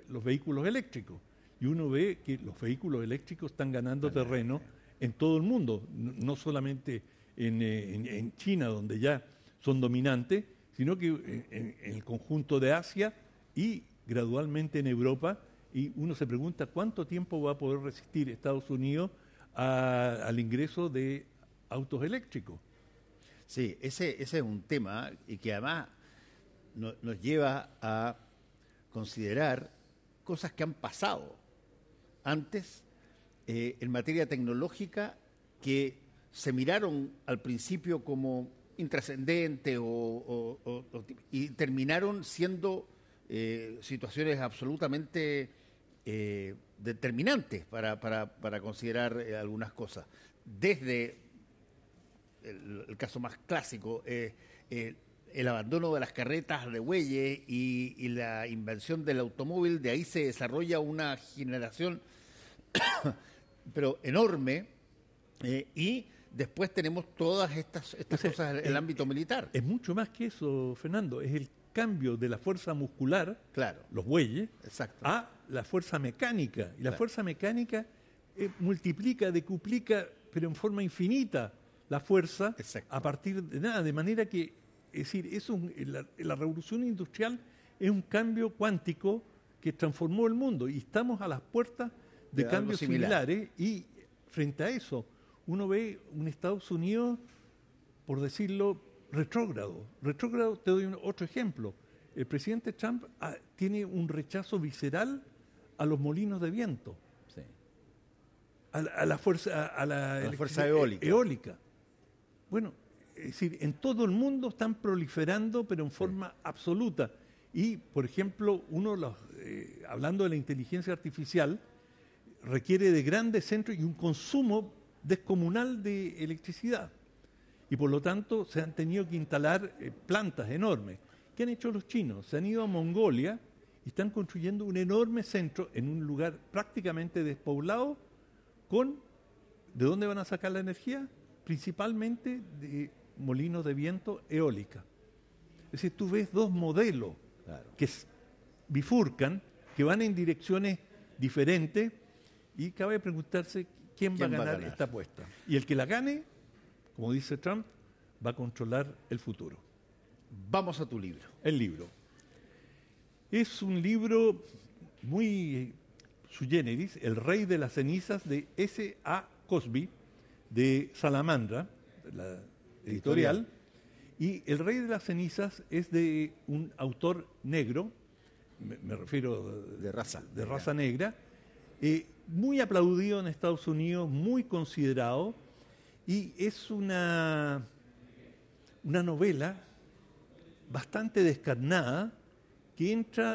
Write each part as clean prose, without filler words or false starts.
los vehículos eléctricos. Y uno ve que los vehículos eléctricos están ganando terreno en todo el mundo, no solamente en China, donde ya son dominantes, sino que en el conjunto de Asia y gradualmente en Europa. Y uno se pregunta cuánto tiempo va a poder resistir Estados Unidos al ingreso de autos eléctricos. Sí, ese es un tema y que además nos lleva a considerar cosas que han pasado antes en materia tecnológica que se miraron al principio como intrascendentes y terminaron siendo situaciones absolutamente determinantes para considerar algunas cosas. Desde el caso más clásico, el abandono de las carretas de bueyes y la invención del automóvil, de ahí se desarrolla una generación pero enorme, y después tenemos todas estas cosas en el ámbito militar. Es mucho más que eso, Fernando, es el cambio de la fuerza muscular, claro, los bueyes, exacto, a la fuerza mecánica. Y la fuerza mecánica multiplica, decuplica, pero en forma infinita, la fuerza. Exacto. A partir de nada, de manera que, es decir, la revolución industrial es un cambio cuántico que transformó el mundo y estamos a las puertas de cambios similares, y frente a eso uno ve un Estados Unidos, por decirlo, retrógrado. Retrógrado, te doy otro ejemplo. El presidente Trump tiene un rechazo visceral a los molinos de viento, sí, a la fuerza eólica. Bueno, es decir, en todo el mundo están proliferando, pero en forma absoluta. Y, por ejemplo, hablando de la inteligencia artificial, requiere de grandes centros y un consumo descomunal de electricidad. Y por lo tanto se han tenido que instalar plantas enormes. ¿Qué han hecho los chinos? Se han ido a Mongolia y están construyendo un enorme centro en un lugar prácticamente despoblado ¿de dónde van a sacar la energía? Principalmente de molinos de viento eólica. Es decir, tú ves dos modelos, claro, que bifurcan, que van en direcciones diferentes, y cabe preguntarse quién va a ganar esta apuesta. Y el que la gane, como dice Trump, va a controlar el futuro. Vamos a tu libro. El libro. Es un libro muy sui generis, El Rey de las Cenizas, de S.A. Cosby, de Salamandra, la editorial. Y El Rey de las Cenizas es de un autor negro, me refiero de raza negra, muy aplaudido en Estados Unidos, muy considerado, y es una novela bastante descarnada que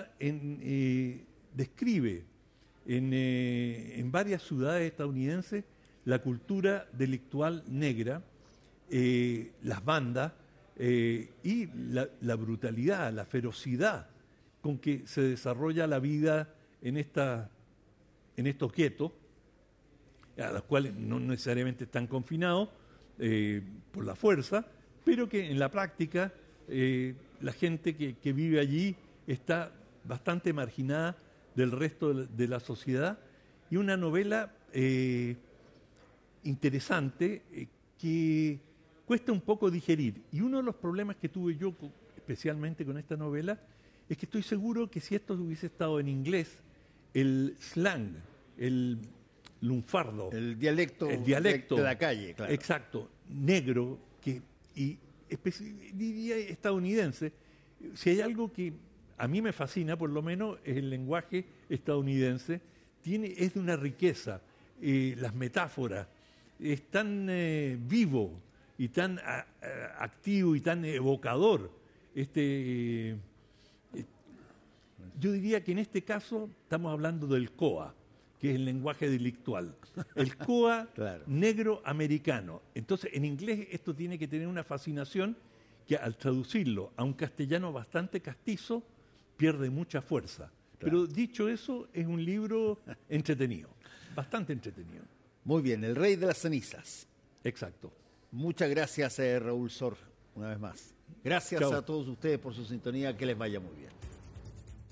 describe en varias ciudades estadounidenses la cultura delictual negra, las bandas y la brutalidad, la ferocidad con que se desarrolla la vida en estos guetos, a los cuales no necesariamente están confinados por la fuerza, pero que en la práctica la gente que vive allí está bastante marginada del resto de la sociedad, y una novela interesante que cuesta un poco digerir. Y uno de los problemas que tuve yo, especialmente con esta novela, es que estoy seguro que si esto hubiese estado en inglés, el slang, el lunfardo, el dialecto de la calle, claro, exacto, negro, diría estadounidense, si hay algo que a mí me fascina, por lo menos, es el lenguaje estadounidense. Es de una riqueza, las metáforas, es tan vivo y tan activo y tan evocador. Yo diría que en este caso estamos hablando del COA, que es el lenguaje delictual. El COA claro, negro americano. Entonces, en inglés esto tiene que tener una fascinación que al traducirlo a un castellano bastante castizo, pierde mucha fuerza. Claro. Pero dicho eso, es un libro entretenido, bastante entretenido. Muy bien, El Rey de las Cenizas. Exacto. Muchas gracias, Raúl Sor, una vez más. Gracias a todos ustedes por su sintonía, que les vaya muy bien.